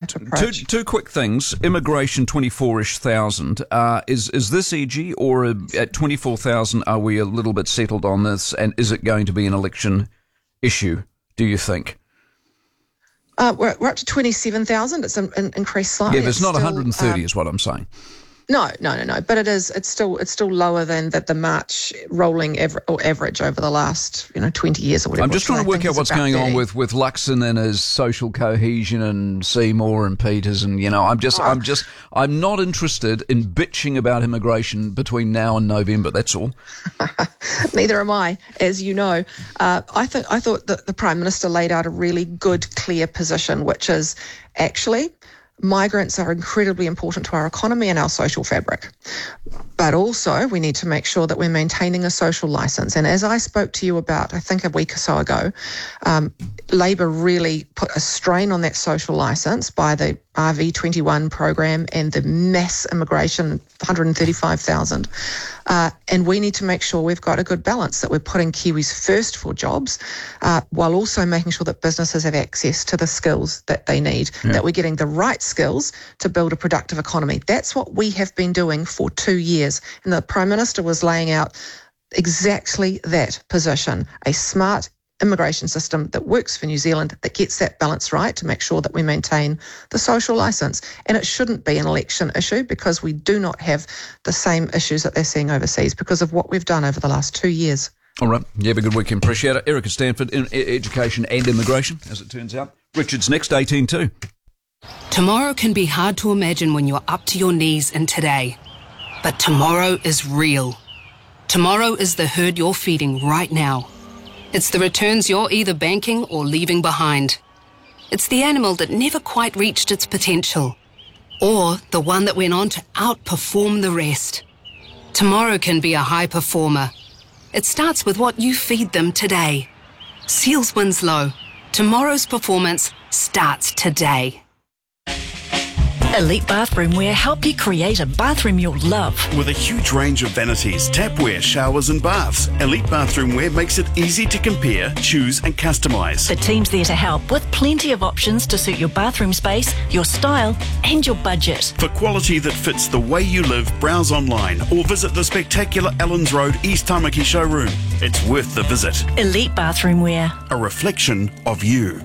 different approach. Two quick things. Immigration, 24-ish thousand. Is this edgy, or at 24,000 are we a little bit settled on this, and is it going to be an election issue, do you think? We're up to 27,000. It's increased slightly. Yeah, but it's not 130 is what I'm saying. No. But it's still lower than the March rolling average over the last 20 years or whatever. I'm just trying to work out what's going on with Luxon and his social cohesion and Seymour and Peters, and I'm not interested in bitching about immigration between now and November. That's all. Neither am I, as you know. I thought that the Prime Minister laid out a really good, clear position, which is actually migrants are incredibly important to our economy and our social fabric. But also we need to make sure that we're maintaining a social licence. And as I spoke to you about, I think a week or so ago, Labor really put a strain on that social licence by the RV21 program and the mass immigration, 135,000. And we need to make sure we've got a good balance, that we're putting Kiwis first for jobs, while also making sure that businesses have access to the skills that they need, that we're getting the right skills to build a productive economy. That's what we have been doing for 2 years. And the Prime Minister was laying out exactly that position, a smart immigration system that works for New Zealand, that gets that balance right to make sure that we maintain the social licence. And it shouldn't be an election issue, because we do not have the same issues that they're seeing overseas because of what we've done over the last 2 years. All right. You have a good weekend. Appreciate it. Erica Stanford, in education and immigration, as it turns out. Richard's next, 18-2. Tomorrow can be hard to imagine when you're up to your knees in today. But tomorrow is real. Tomorrow is the herd you're feeding right now. It's the returns you're either banking or leaving behind. It's the animal that never quite reached its potential, or the one that went on to outperform the rest. Tomorrow can be a high performer. It starts with what you feed them today. Seals Winslow. Tomorrow's performance starts today. Elite Bathroomwear help you create a bathroom you'll love. With a huge range of vanities, tapware, showers and baths, Elite Bathroomwear makes it easy to compare, choose and customise. The team's there to help with plenty of options to suit your bathroom space, your style and your budget. For quality that fits the way you live, browse online or visit the spectacular Ellens Road East Tamaki showroom. It's worth the visit. Elite Bathroomwear. A reflection of you.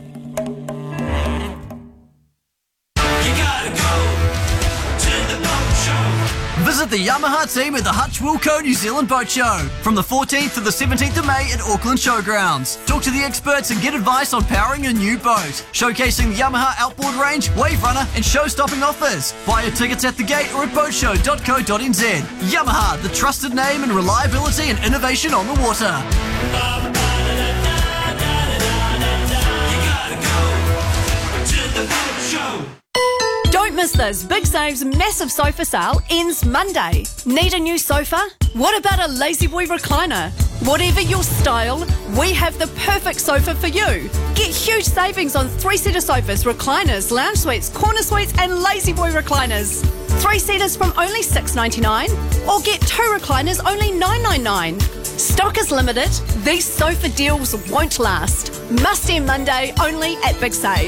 Visit the Yamaha team at the Hutch Wilco New Zealand Boat Show from the 14th to the 17th of May at Auckland Showgrounds. Talk to the experts and get advice on powering your new boat. Showcasing the Yamaha outboard range, wave runner and show-stopping offers. Buy your tickets at the gate or at boatshow.co.nz. Yamaha, the trusted name in reliability and innovation on the water. Don't miss this. Big Save's massive sofa sale ends Monday. Need a new sofa? What about a Lazy Boy recliner? Whatever your style, we have the perfect sofa for you. Get huge savings on 3-seater sofas, recliners, lounge suites, corner suites and Lazy Boy recliners. 3-seaters from only $6.99 or get 2 recliners only $9.99. Stock is limited. These sofa deals won't last. Must end Monday only at Big Save.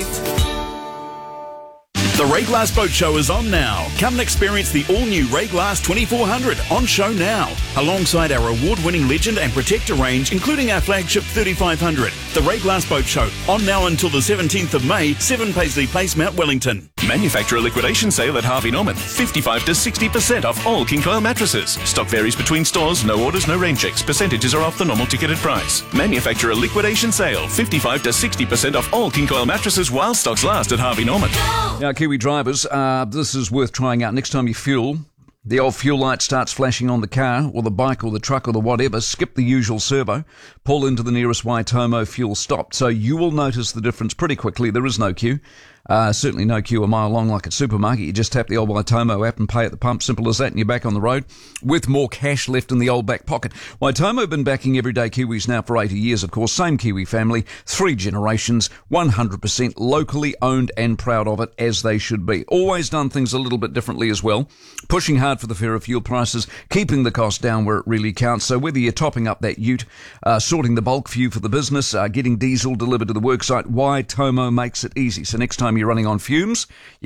The Ray Glass Boat Show is on now. Come and experience the all-new Ray Glass 2400 on show now, alongside our award-winning Legend and Protector range, including our flagship 3500. The Ray Glass Boat Show, on now until the 17th of May, 7 Paisley Place, Mount Wellington. Manufacturer liquidation sale at Harvey Norman. 55 to 60% off all King Coil mattresses. Stock varies between stores. No orders, no rain checks. Percentages are off the normal ticketed price. Manufacturer liquidation sale. 55 to 60% off all King Coil mattresses while stocks last at Harvey Norman. Now, Kiwi drivers, this is worth trying out. Next time you fuel, the old fuel light starts flashing on the car or the bike or the truck or the whatever, skip the usual servo, pull into the nearest Waitomo fuel stop. So you will notice the difference pretty quickly. There is no queue. Certainly no queue a mile long like at supermarket. You just tap the old Waitomo app and pay at the pump. Simple as that, and you're back on the road with more cash left in the old back pocket. Waitomo have been backing everyday Kiwis now for 80 years, of course. Same Kiwi family, 3 generations, 100% locally owned and proud of it, as they should be. Always done things a little bit differently as well. Pushing hard for the fairer fuel prices, keeping the cost down where it really counts. So whether you're topping up that ute, sorting the bulk fuel for the business, getting diesel delivered to the worksite, Waitomo makes it easy. So next time you're running on fumes,